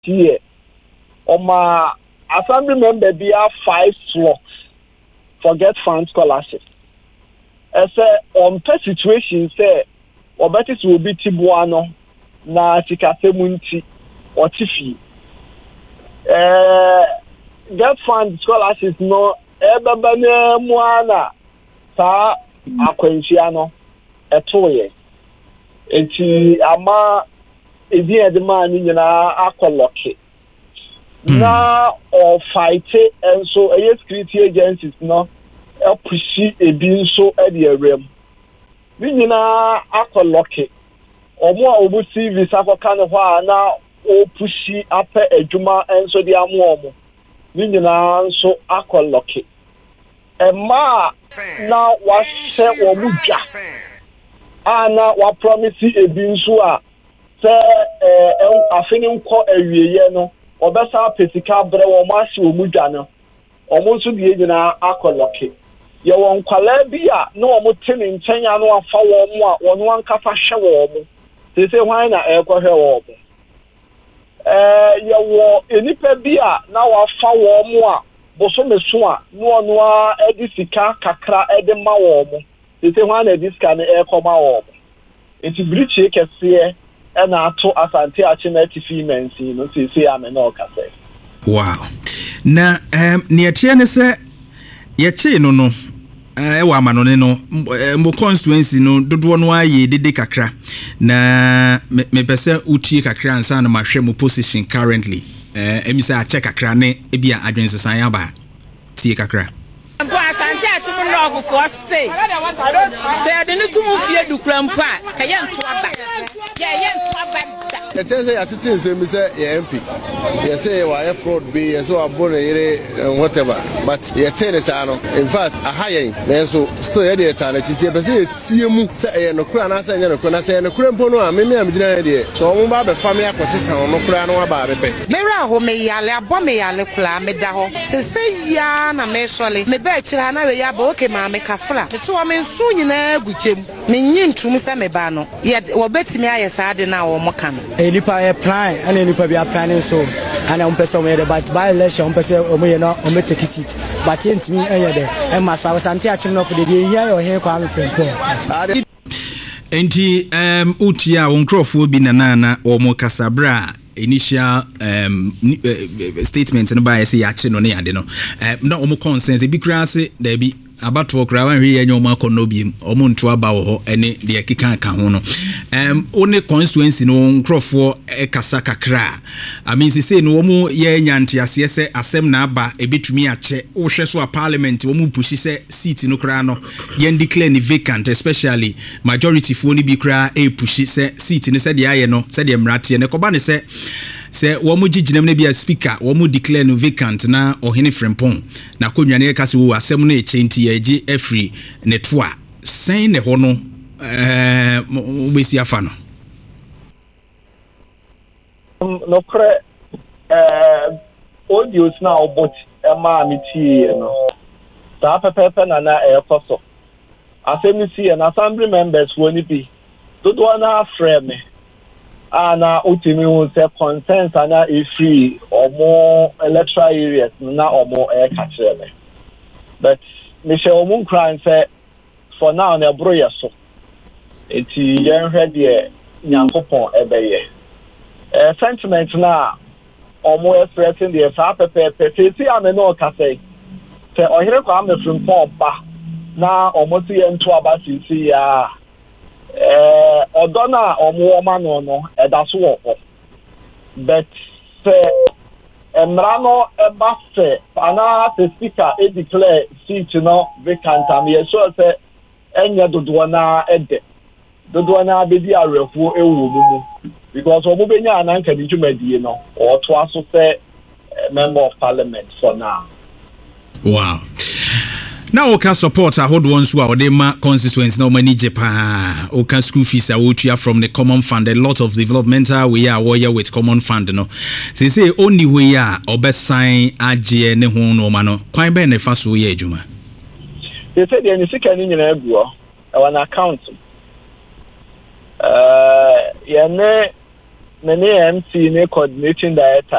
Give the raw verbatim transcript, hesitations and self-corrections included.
year. Oma assembly member be have five slots for get fund scholarship. I say on per situation say obetis will be tibuano na chikase munti or tifi. Uh, get fund scholarships no ebebane muana sa akwenchiano etoye. Enti ama edi edema ni nyina akoloke. Na or fight and so a security agencies no pushi ebi nso e de awem. Ni nyina akoloke. Omo a obu C V sa kwa no ho na o pushi apɛ adwuma enso de amu omo. Ni nyina nso akoloke. Ema na wa hye wo mu dwa. Ana wa promise ebi nso a se eh afini nko awieye no obesa pesika bre wo mashi wo mu dwa no. Omo nso de nyina akoloke. Ye won kwala bi a na omo tene nkyɛn a no afa wo mu a wono ankafa hwe wo mu. Se se hwan na ekɔhwe wo mu. Eh ye wo enipa bi a na wafa wo mu a boso meso a no ono a edi sika kakra edi ma wo mu. Se se hwan na edi sika na ekɔma wo mu. Enti brichi kɛseɛ ɛna ato asante achimeti fimensi no se se ame na ɔkasɛ. Wow. Na um neatie ne sɛ yɛkye no no eh wa ma no ne no mo constituency no dodo no aye dede kakra na me pese utie kakra ansa na mahwɛ mo position currently eh emisa a check kakra ne ebia adwensesan ya ba tie kakra mpo asante achimu no for say say de no tumu fie dukura mpa ka ye nto aba ye ye nto aba the thing say atitin say me say ye M P ye say wa fraud be ye so abon yere whatever but ye ten is ano in fact a high na so still ye dey ta na chitie be say tie mu say ye no kura na say ye no kura na say no kura mpo no a me me am gina dey so mo ba be family akosisan no kura no ba be pe me ra ho me yale abo me yale kula me da ho se say ya na me sole me ba chira na we ya ba okay ma me kafra me to me nsu nyina guchem me nyi ntum se me ba no ye wo betimi aye sa de na wo mo ka no nipa e plan and nipa be planning so and on person we but by election on person o me no o me take seat but ntimi enye de e ma so asante achim no for the here your here kwa me friend enti um utia won crofo bi na na na o mo kasabra initial um uh, statement no by say yache no ne ade no um na o mo consensus bi kra se da bi abato kra wan hwe yenye o ma kono biem o mo nto aba wo ho ene de ekeka ka ho no um one constituency no nkrofo e kasa kakra I mean say no mo ye nyante ase se asem na aba ebetumi ache wo hwe so a parliament wo mo pushi se seat no kra no ye declare ni vacant especially majority fo ni bi kra e pushi se seat ni se de aye no se de mrate ne koba ne se se wo mo giginam na bia speaker wo mo declare no vacant na ohene frempon na konwane e kase wo asem no e chenti age every netwa sen ne ho no eh obesi afa no no kre eh audios na obot e ma amiti no ta pepepe na na e koso asemisi na assembly members woni bi dodo na frame ana utimi won say consensus ana e free omo electoral areas na omo e kachele but me say omo kran say for now na bro yeso eti yen hwede nyankopon ebeye eh sentiment na omo expressing the fa pepe pepe ti ame no ka say say ohere kwa ame from ba na omo ti yen to aba sisi ya eh odona omo ma no no e da so wo but say emrano e ba se ana se speaker e declare seat no vacant am ye so say enya dodo na ede dodo na be di arefu e wo mu because omo benya ananka di dwumadie no o to aso say member of parliament for now. Wow. Now we can support a hold ones who are the ma constituents no money Japan. We can school fees are we from the common fund. A lot of developmental we are warrior with common fund no. They say only we are or best sign A G ne ho no mano. Quite be ne fast we juma. They say the sika ni nyina egu o an account. Uh ye ne me ne M C ne coordinating director